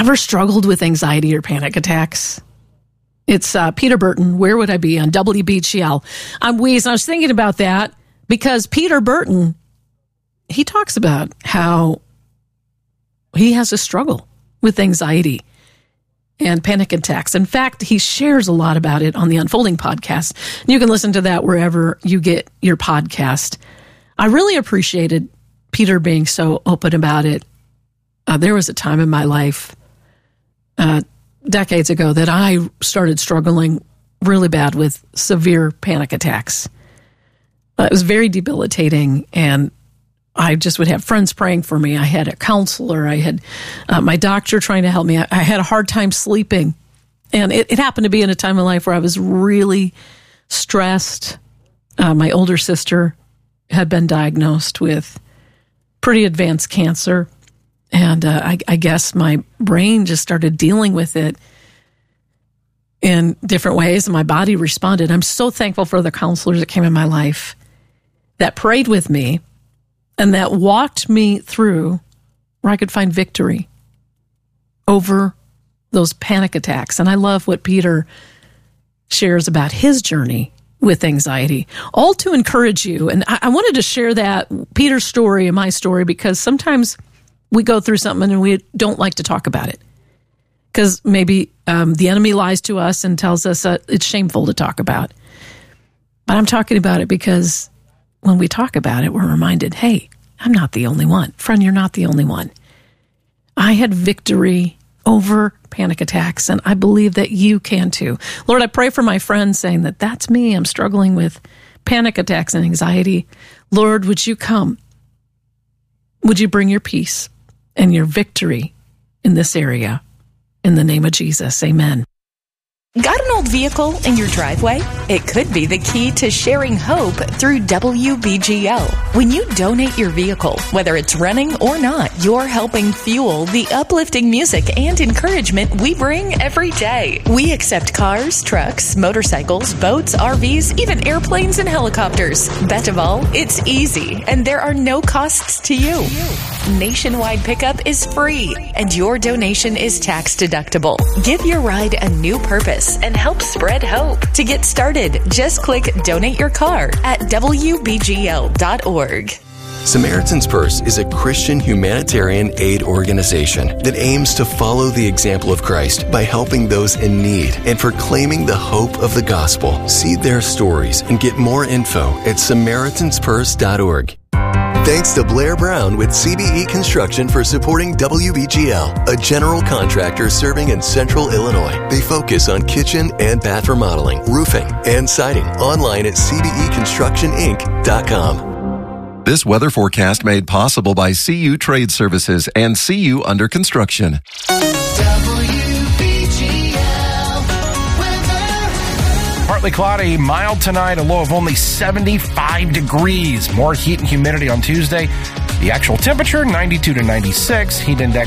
ever struggled with anxiety or panic attacks? It's Peter Burton, Where Would I Be, on WBGL. I'm Weeze, and I was thinking about that because Peter Burton, he talks about how he has a struggle with anxiety and panic attacks. In fact, he shares a lot about it on the Unfolding podcast. You can listen to that wherever you get your podcast. I really appreciated Peter being so open about it. There was a time in my life decades ago that I started struggling really bad with severe panic attacks. It was very debilitating, and I just would have friends praying for me. I had a counselor. I had my doctor trying to help me. I had a hard time sleeping. And it happened to be in a time in life where I was really stressed. My older sister had been diagnosed with pretty advanced cancer. And I guess my brain just started dealing with it in different ways, and my body responded. I'm so thankful for the counselors that came in my life that prayed with me and that walked me through where I could find victory over those panic attacks. And I love what Peter shares about his journey with anxiety, all to encourage you. And I wanted to share that, Peter's story and my story, because sometimes we go through something and we don't like to talk about it because maybe the enemy lies to us and tells us it's shameful to talk about. But I'm talking about it because when we talk about it, we're reminded, hey, I'm not the only one. Friend, you're not the only one. I had victory over panic attacks, and I believe that you can too. Lord, I pray for my friends saying that that's me. I'm struggling with panic attacks and anxiety. Lord, would you come? Would you bring your peace and your victory in this area? In the name of Jesus, amen. Got an old vehicle in your driveway? It could be the key to sharing hope through WBGL. When you donate your vehicle, whether it's running or not, you're helping fuel the uplifting music and encouragement we bring every day. We accept cars, trucks, motorcycles, boats, RVs, even airplanes and helicopters. Best of all, it's easy and there are no costs to you. Nationwide pickup is free and your donation is tax deductible. Give your ride a new purpose and help spread hope. To get started, just click Donate Your Car at WBGL.org. Samaritan's Purse is a Christian humanitarian aid organization that aims to follow the example of Christ by helping those in need and proclaiming the hope of the gospel. See their stories and get more info at SamaritansPurse.org. Thanks to Blair Brown with CBE Construction for supporting WBGL, a general contractor serving in Central Illinois. They focus on kitchen and bath remodeling, roofing, and siding. Online at cbeconstructioninc.com. This weather forecast made possible by CU Trade Services and CU Under Construction. Partly cloudy, mild tonight, a low of only 75 degrees. More heat and humidity on Tuesday. The actual temperature, 92 to 96. Heat index